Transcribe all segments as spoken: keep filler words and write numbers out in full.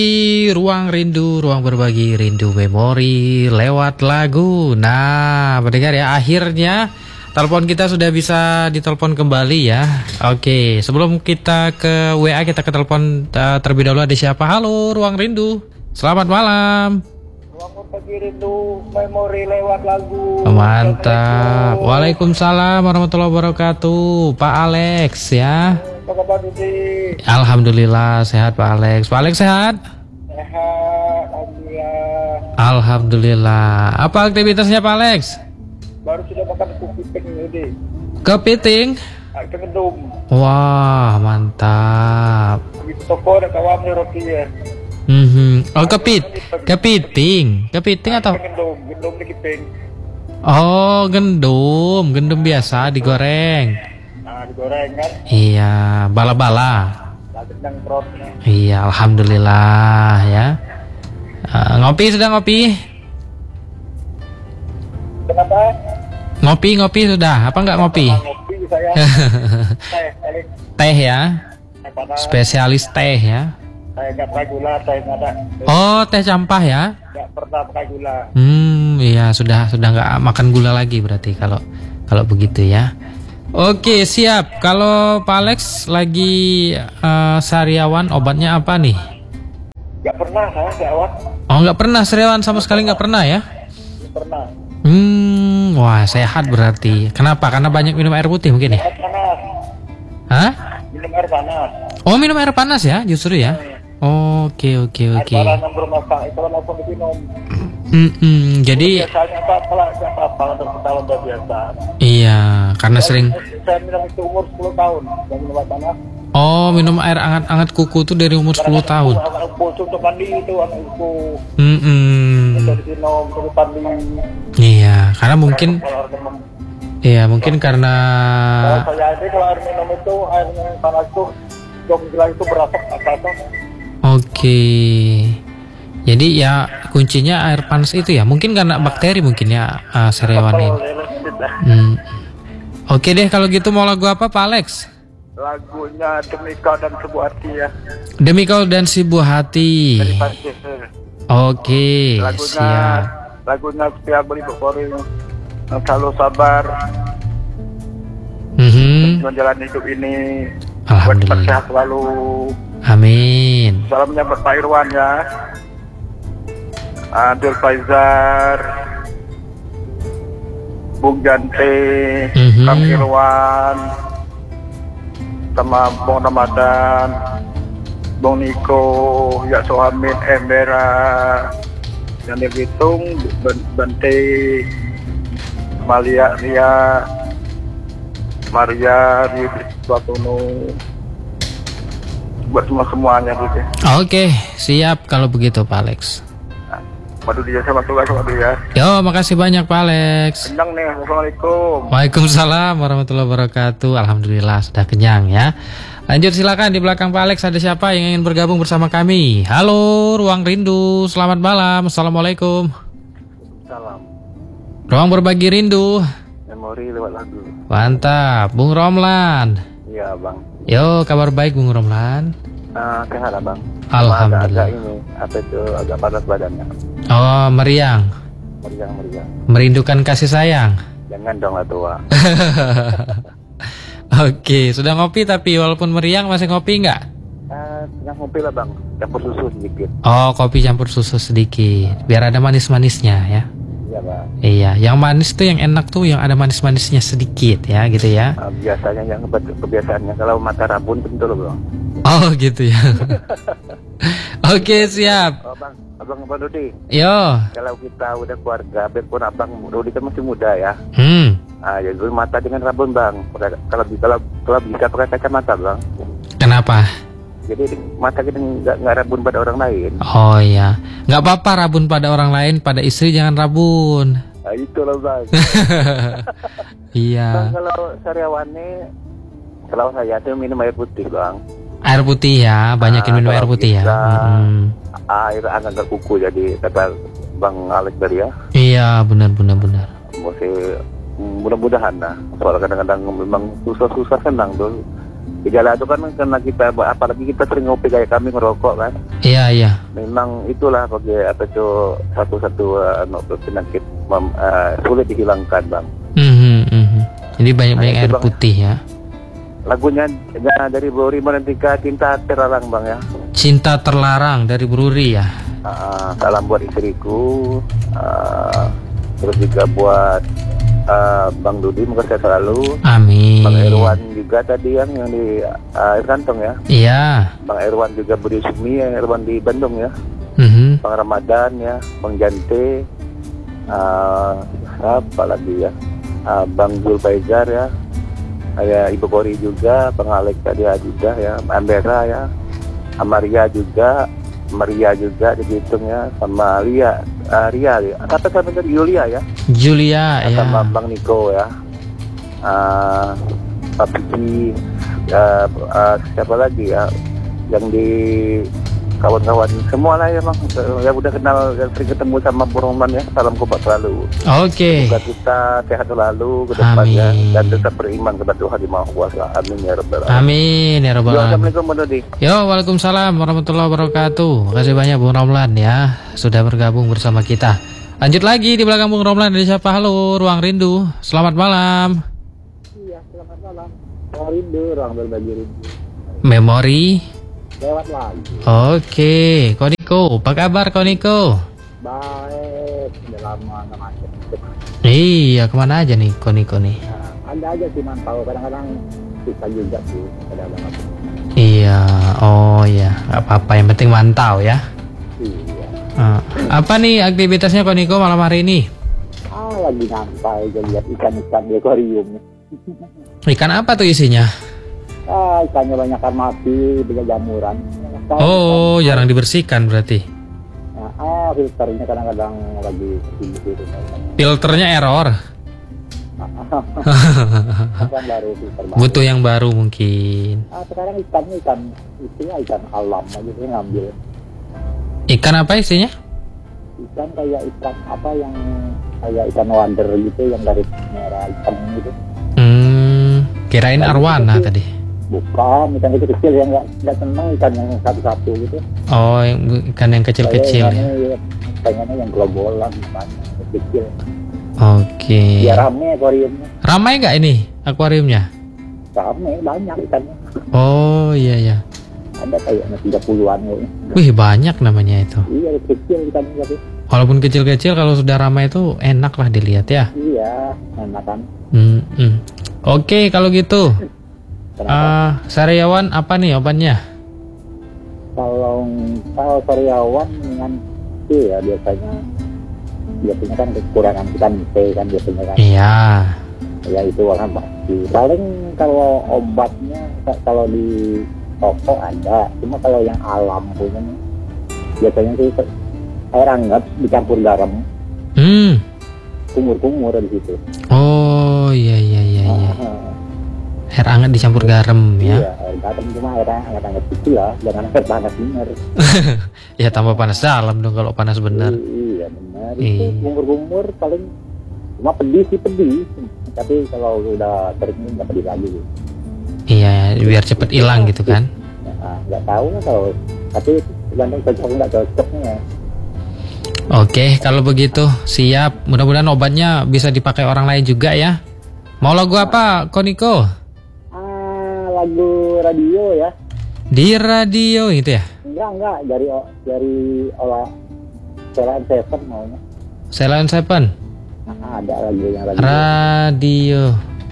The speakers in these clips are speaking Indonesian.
Di ruang rindu, ruang berbagi rindu memori lewat lagu. Nah, mendengar ya, akhirnya telepon kita sudah bisa ditelepon kembali ya. Oke, sebelum kita ke W A, kita ke telepon uh, terlebih dahulu. Ada siapa? Halo, ruang rindu. Selamat malam. Ruang berbagi rindu memori lewat lagu. Mantap. Waalaikumsalam warahmatullahi wabarakatuh. Pak Alex ya. Apa kabar, Dudi? Alhamdulillah sehat Pak Alex. Pak Alex sehat? Sehat, alhamdulillah. Alhamdulillah. Apa aktivitasnya Pak Alex? Baru sudah makan kepiting, Dudi. Kepiting? Ah, Kendum. Wah, mantap. Di toko ada kawan roti ya. Mhm. Oh, kepit. Kepiting. Kepiting atau? Kendum, kendum di kiping. Oh, gendum. Gendum biasa digoreng. Nah, digoreng kan. Iya, bala-bala. Lagi nang perutnya. Iya, alhamdulillah ya. Uh, ngopi sudah ngopi? Kenapa? Ngopi ngopi sudah? Apa enggak ngopi? Ngopi saya. Teh, paling Teh ya. teh panas. Spesialis teh ya. Saya nggak pakai gula, saya nggak ada. Oh, teh campah ya. Nggak pernah pakai gula. Hmm, iya sudah sudah nggak makan gula lagi berarti kalau kalau begitu ya. Oke, siap. Kalau Pak Alex lagi uh, sariawan, obatnya apa nih? Nggak pernah saya sariawan. Oh, nggak pernah sariawan sama sekali nggak pernah ya? Nggak pernah. Hmm, wah sehat berarti. Kenapa? Karena banyak minum air putih mungkin ya? Air panas. Hah? Minum air panas. Oh, minum air panas ya, justru ya? Oke, oke, oke. Air panas yang bermasak itu langsung diminum. Hmm, jadi Biasanya apa kalau nggak apa-apa untuk kita udah biasa. iya, karena sering. Saya minum itu umur sepuluh tahun. Saya minum air panas. Oh, minum air hangat-hangat kuku tuh dari umur sepuluh tahun. Anak bocor untuk mandi itu anak itu. Hmm, Itu diminum untuk mandi. iya, karena mungkin, Kalau air minum. iya mungkin karena. Kalau saya ini kalau air minum itu air minum panas itu dong gila itu berasap apa Oke, jadi ya kuncinya air panas itu ya. Mungkin karena bakteri mungkin ya uh, sariawan ini. Hmm. Oke deh kalau gitu, mau lagu apa Pak Alex? Lagunya Demi Kau dan Sebuah Hati ya. Demi Kau dan Si Buah Hati. Dari Pasir. Oke, Lagunya siap. lagunya setiap beli pokori yang selalu sabar Mhm. menjalani hidup ini. Buat Alhamdulillah. sehat selalu. Amin. Salamnya buat Pak Irwan ya. Adil Faizar, Bung Jante, Mhm. Kang Irwan, sama Bung Ramadan, Bung Niko, Ya Sohamin, Embera, Yanir Bitung, Bante, Malia Ria, Maria, Ria Suatono, buat semua semuanya gitu. Oke, siap kalau begitu Pak Alex. Waduh dia sama tugas sama dia. Yo, makasih banyak Pak Alex. Kenyang nih, Assalamualaikum. Waalaikumsalam warahmatullahi wabarakatuh. Alhamdulillah sudah kenyang ya. Lanjut silakan, di belakang Pak Alex ada siapa yang ingin bergabung bersama kami? Halo, Ruang Rindu. Selamat malam. Assalamualaikum. Salam. Ruang berbagi rindu. Memori lewat lagu. Mantap, Bung Romlan. Iya bang. Yo, kabar baik Bung Romlan. Uh, sehat abang. Alhamdulillah. Agak ini, apa itu agak panas badannya. Oh, meriang. Meriang meriang. Merindukan kasih sayang. Jangan dong lah tua. Oke, sudah ngopi tapi walaupun meriang masih ngopi nggak? Uh, tengah ngopi lah bang. Campur susu sedikit. Oh, kopi campur susu sedikit, biar ada manis-manisnya ya. Iya bang. Iya, yang manis tuh yang enak tuh yang ada manis-manisnya sedikit ya, gitu ya. Uh, biasanya yang kebiasaannya kalau mata rabun betul bang. Oh, gitu ya. Oke, siap. Oh bang, abang abang Dodi. Yo. Kalau kita udah keluarga, biarpun abang Dodi kan masih muda ya. Hmm. Ah, ya dulu mata dengan rabun bang. Pakai- Kalau kalau kalau bisa pakai kacamata bang. Kenapa? Jadi mata kita nggak nggak rabun pada orang lain. Oh iya, nggak apa-apa rabun pada orang lain, pada istri jangan rabun. Nah, itu loh bang. Iya. Bang, kalau sariawannya, kalau saya tuh minum air putih bang. Air putih ya, banyakin Nah, minum air kalau putih ya. bisa, Mm-mm. Air hangat ke kuku jadi kata bang Alex tadi ya. Iya, benar benar benar. Masih mudah-mudahan lah. Soalnya kadang-kadang memang susah-susah senang tuh. gejala itu kan karena kita, apalagi kita sering ngopi kayak kami ngerokok kan. Iya, iya. Memang itulah bagi apa itu satu-satu uh, penyakit mem, uh, sulit dihilangkan bang. Mm-hmm, mm-hmm. Jadi banyak-banyak Nah, air bang, putih ya. Lagunya ya, dari Bro Rima dan Tika, Cinta Terlarang bang ya. Cinta Terlarang dari Bruri ya. Uh, salam buat istriku, uh, terus juga buat uh, Bang Dudi, moga sehat selalu. Amin. Bang Irwan juga tadi yang yang di uh, air kantong ya. Iya. Bang Irwan juga Budi Sumi, yang Irwan di Bandung ya. Mm-hmm. Bang Ramadan ya, Bang Jante, uh, apa lagi ya, uh, Bang Zul Faizar ya, ada Ibu Kori juga, Bang Alex tadi juga ya, Ambera ya, Amaria juga, Maria juga dihitung ya, sama Lia, uh, Ria, kata sama tadi Yulia ya, Julia ya. sama Bang Niko ya, uh, Pak Piki, uh, uh, siapa lagi ya, yang di kawan-kawan semua lah ya bang, yang udah kenal, yang sering ketemu sama Burman ya, salam kompak selalu. Oke. Semoga kita sehat selalu ke depannya dan tetap beriman kepada Tuhan Yang Maha Kuasa. Amin ya rabbal alamin. Amin ya rabbal alamin. Assalamualaikum Bang Dodi. Yo, waalaikumsalam warahmatullahi wabarakatuh. Makasih banyak Bung Romlan ya sudah bergabung bersama kita. Lanjut lagi di belakang Bung Romlan dari siapa? Halo, Ruang Rindu. Selamat malam. Iya, selamat malam. Ruang Rindu, ruang berbagi rindu. Memori Lewat lagi. Oke, Koniko, apa kabar Koniko? Baik, udah lama nggak masuk. Iya, kemana aja nih Koniko nih? Nah, ada aja sih mantau, kadang-kadang susah juga sih, kadang-kadang. Iya, oh iya, nggak apa-apa, yang penting mantau ya. Iya. Uh, apa nih aktivitasnya Koniko malam hari ini? Ah, lagi nyantai aja lihat ikan-ikan di akuarium. Ikan apa tuh isinya? Ah, ikannya banyak kan mati, banyak jamuran. Oh, jarang dibersihkan berarti. Nah, ah, filternya kadang-kadang lagi gitu. Filternya error. Kan baru filter baru. Butuh yang baru mungkin. Ah, sekarang ikannya ikan isinya ikan alam aja sih ngambil. Ikan apa isinya? Ikan kayak ikan apa yang kayak ikan wonder gitu yang dari merah hitam gitu. Hmm, kirain Ikan arwana kecil. tadi. Bukan, ikan kecil-kecil yang nggak nggak seneng ikan yang satu-satu gitu. Oh, yang, ikan yang kecil-kecil ya. Pengennya yang globolan gimana, kecil. Oke. Ya rame akuariumnya. Ramai nggak ini akuariumnya? Rame, banyak ikannya. Oh iya ya. Ada kayaknya tiga puluhan kayaknya. Wih, banyak namanya itu. Iya, kecil ikannya tapi. Walaupun kecil-kecil kalau sudah ramai itu enak lah dilihat ya. Iya, enak kan. Hmm, hmm. Oke kalau gitu. Kenapa? Uh, Sariawan apa nih obatnya? Kalau kalau karyawan dengan itu ya biasanya biasanya kan kekurangan vitamin C kan biasanya kan. Iya. Ya itu kan pasti. Paling kalau obatnya kalau di toko ada, cuma kalau yang alam punya nih, biasanya sih air hangat dicampur garam, Hmm. kumur-kumur di situ. Oh iya iya iya. iya. Ah, Air hangat dicampur garam ya. iya, air garam cuma air hangat-hangat kecil lah, jangan air panas bener. Ya tambah panas dalam dong kalau panas benar. Iya benar. Iya. Itu kumur-kumur paling cuma pedih sih pedih, tapi kalau udah sering nggak pedih lagi. Iya, biar cepet hilang gitu kan. Nah, nggak tahu lah kalau, tapi tergantung cocok nggak cocoknya. Oke, kalau begitu siap. Mudah-mudahan obatnya bisa dipakai orang lain juga ya. Mau lagu apa, Koniko? Ah, lagu radio ya? Di radio gitu ya? Enggak enggak dari dari olah Selan Seven maunya. Ceylon Seven. Nah, ada lagunya radio. Radio.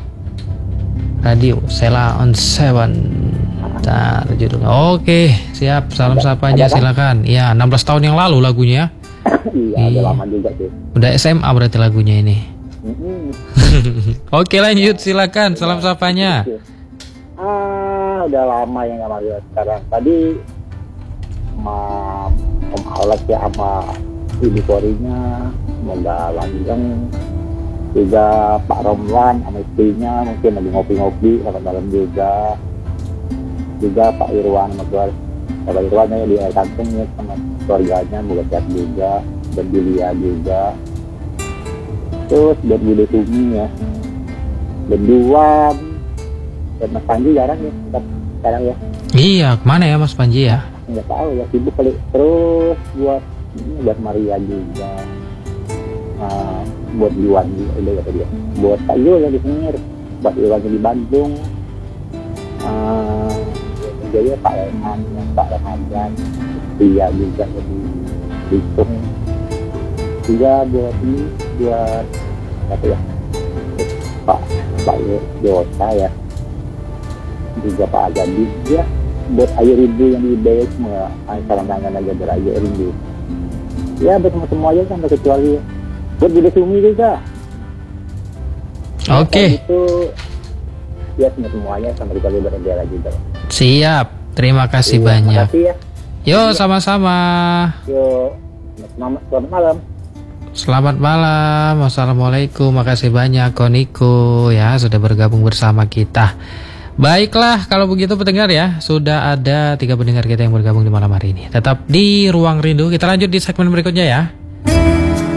Radio Sela on Seven. Bentar, judulnya. Oke, siap. Salam Ada- sapanya ada kan? silakan. Ya, enam belas tahun yang lalu lagunya. Iya, Iya. udah lama juga sih. Udah S M A berarti lagunya ini. Mm-mm. Oke, lanjut silakan. Salam sapanya. Ah, udah lama yang nggak mario sekarang. Tadi sama Om Alex ya sama Ibu Korinya, semoga langgeng. Juga Pak Romlan sama istrinya mungkin lagi ngopi-ngopi sama malam juga. Juga Pak Irwan sama keluarga. Pak Irwan ya di air kampung ya sama keluarganya, semoga sehat juga. Dan Julia juga. Terus buat Bude Tumi ya. Dan Duan. buat Mas Panji jarang ya sekarang ya. Iya, kemana ya Mas Panji ya? Nggak tahu ya, sibuk kali. Terus buat ini buat Maria juga, uh, buat Iwan juga udah kata dia, buat Pak Yul yang di sini, buat Iwan di Bandung, uh, jadi Pak Leman, Pak Ramadan, dia juga di Bitung, juga buat ini buat apa ya, Pak Pak Yota ya, juga Pak Agandi ya, buat Ayu Rindu yang di B S semua, salam tangan aja buat Ayu Rindu. Ya buat semua aja sampai kecuali buat Budi Sumi juga. Oke. Okay. Itu ya semua semuanya sampai kecuali buat dia lagi juga. Siap. Terima kasih ya, banyak. Terima kasih ya. Yo sama-sama. Yo selamat, selamat malam. Selamat malam. Wassalamualaikum. Makasih banyak Koniko ya sudah bergabung bersama kita. Baiklah, kalau begitu pendengar ya, sudah ada tiga pendengar kita yang bergabung di malam hari ini. Tetap di Ruang Rindu, kita lanjut di segmen berikutnya ya.